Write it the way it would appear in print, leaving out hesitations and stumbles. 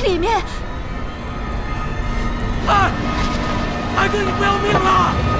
里面。 艾哥，你不要命了！